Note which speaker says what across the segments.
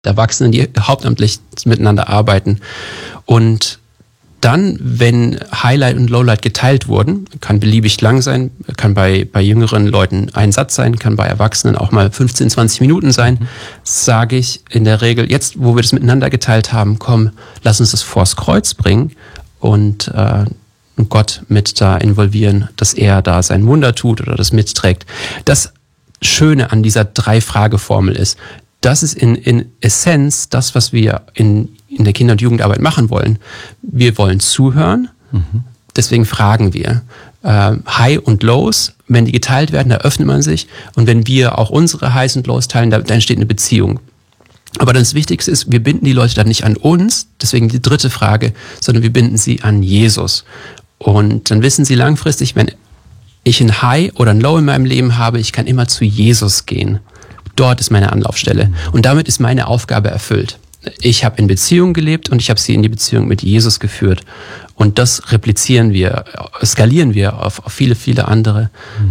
Speaker 1: Erwachsenen, die hauptamtlich miteinander arbeiten. Und dann, wenn Highlight und Lowlight geteilt wurden, kann beliebig lang sein, kann bei jüngeren Leuten ein Satz sein, kann bei Erwachsenen auch mal 15, 20 Minuten sein, sage ich in der Regel, jetzt, wo wir das miteinander geteilt haben, komm, lass uns das vors Kreuz bringen und Gott mit da involvieren, dass er da sein Wunder tut oder das mitträgt. Das Schöne an dieser 3-Frage-Formel ist, das ist in Essenz das, was wir in der Kinder- und Jugendarbeit machen wollen. Wir wollen zuhören, deswegen fragen wir. High und Lows, wenn die geteilt werden, da öffnet man sich. Und wenn wir auch unsere Highs und Lows teilen, da entsteht eine Beziehung. Aber dann das Wichtigste ist, wir binden die Leute dann nicht an uns, deswegen die 3. Frage, sondern wir binden sie an Jesus. Und dann wissen sie langfristig, wenn ich ein High oder ein Low in meinem Leben habe, ich kann immer zu Jesus gehen. Dort ist meine Anlaufstelle. Und damit ist meine Aufgabe erfüllt. Ich habe in Beziehung gelebt und ich habe sie in die Beziehung mit Jesus geführt. Und das skalieren wir auf viele, viele andere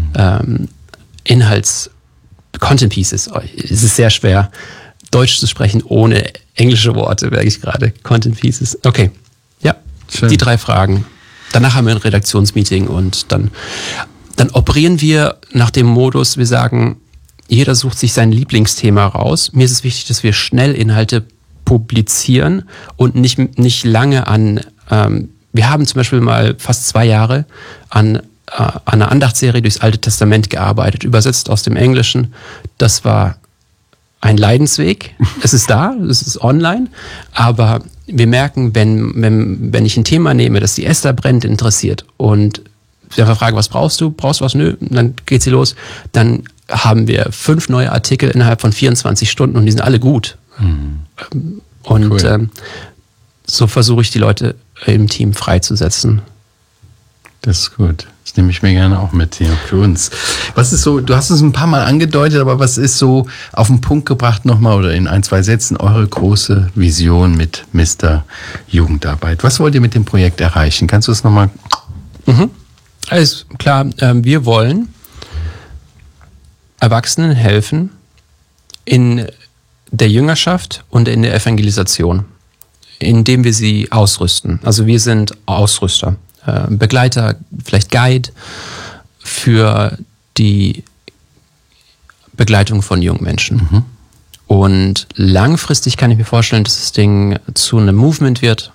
Speaker 1: Content Pieces. Es ist sehr schwer, Deutsch zu sprechen ohne englische Worte, merke ich gerade. Content Pieces. Okay, ja, schön. Die 3 Fragen. Danach haben wir ein Redaktionsmeeting und dann operieren wir nach dem Modus, wir sagen, jeder sucht sich sein Lieblingsthema raus. Mir ist es wichtig, dass wir schnell Inhalte publizieren und nicht lange wir haben zum Beispiel mal fast 2 Jahre an einer Andachtsserie durchs Alte Testament gearbeitet, übersetzt aus dem Englischen. Das war ein Leidensweg. Es ist da, es ist online, aber wir merken, wenn ich ein Thema nehme, das die Esther brennend interessiert und sie einfach fragen, was brauchst du? Brauchst du was? Nö. Und dann geht sie los. Dann haben wir 5 neue Artikel innerhalb von 24 Stunden und die sind alle gut. Und cool. So versuche ich die Leute im Team freizusetzen.
Speaker 2: Das ist gut. Das nehme ich mir gerne auch mit hier für uns. Was ist so, du hast es ein paar Mal angedeutet, aber was ist so auf den Punkt gebracht nochmal oder in 1, 2 Sätzen eure große Vision mit Mr. Jugendarbeit? Was wollt ihr mit dem Projekt erreichen? Kannst du es nochmal?
Speaker 1: Alles klar, wir wollen Erwachsenen helfen in der Jüngerschaft und in der Evangelisation, indem wir sie ausrüsten. Also wir sind Ausrüster, Begleiter, vielleicht Guide für die Begleitung von jungen Menschen. Und langfristig kann ich mir vorstellen, dass das Ding zu einem Movement wird,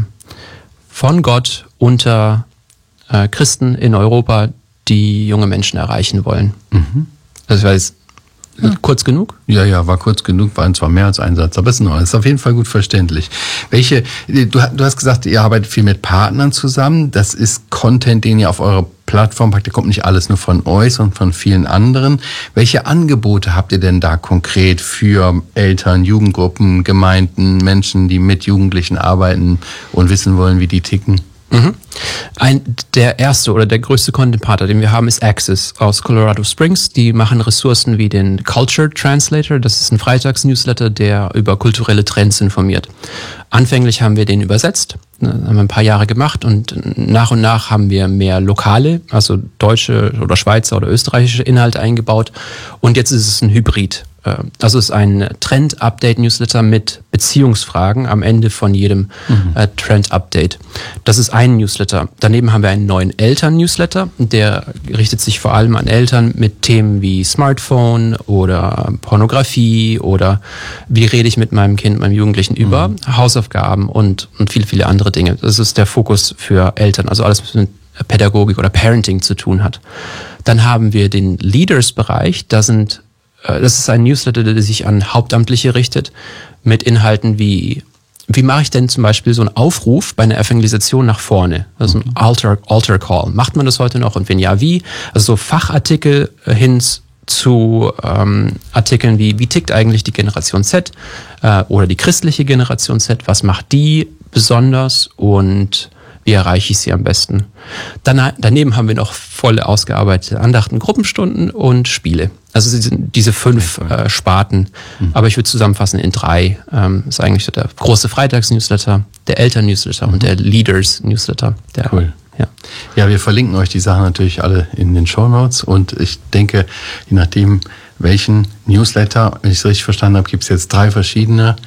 Speaker 1: von Gott unter Christen in Europa, die junge Menschen erreichen wollen. Das war jetzt kurz genug?
Speaker 2: Ja, war kurz genug, waren zwar mehr als ein Satz, aber es ist auf jeden Fall gut verständlich. Du hast gesagt, ihr arbeitet viel mit Partnern zusammen. Das ist Content, den ihr auf eurer Plattform packt. Da kommt nicht alles nur von euch, sondern von vielen anderen. Welche Angebote habt ihr denn da konkret für Eltern, Jugendgruppen, Gemeinden, Menschen, die mit Jugendlichen arbeiten und wissen wollen, wie die ticken?
Speaker 1: Der erste oder der größte Content-Partner, den wir haben, ist Access aus Colorado Springs. Die machen Ressourcen wie den Culture Translator. Das ist ein Freitags-Newsletter, der über kulturelle Trends informiert. Anfänglich haben wir den übersetzt, haben wir ein paar Jahre gemacht und nach haben wir mehr lokale, also deutsche oder Schweizer oder österreichische Inhalte eingebaut. Und jetzt ist es ein Hybrid. Also es ist ein Trend-Update-Newsletter mit Beziehungsfragen am Ende von jedem Trend-Update. Das ist ein Newsletter. Daneben haben wir einen neuen Eltern-Newsletter, der richtet sich vor allem an Eltern mit Themen wie Smartphone oder Pornografie oder wie rede ich mit meinem Kind, meinem Jugendlichen über Hausaufgaben und viele, viele andere Dinge. Das ist der Fokus für Eltern, also alles, was mit Pädagogik oder Parenting zu tun hat. Dann haben wir den Leaders-Bereich, das ist ein Newsletter, der sich an Hauptamtliche richtet, mit Inhalten wie mache ich denn zum Beispiel so einen Aufruf bei einer Evangelisation nach vorne? Also ein Altar Call. Macht man das heute noch? Und wenn ja, wie? Also so Fachartikel hin zu Artikeln wie tickt eigentlich die Generation Z oder die christliche Generation Z? Was macht die besonders und wie erreiche ich sie am besten? Daneben haben wir noch voll ausgearbeitete Andachten, Gruppenstunden und Spiele. Also diese 5 Sparten, aber ich würde zusammenfassen in 3. Ist eigentlich der große Freitags-Newsletter, der Eltern-Newsletter und der Leaders-Newsletter.
Speaker 2: Cool. Ja, wir verlinken euch die Sachen natürlich alle in den Shownotes und ich denke, je nachdem, welchen Newsletter, wenn ich es richtig verstanden habe, gibt es jetzt 3 verschiedene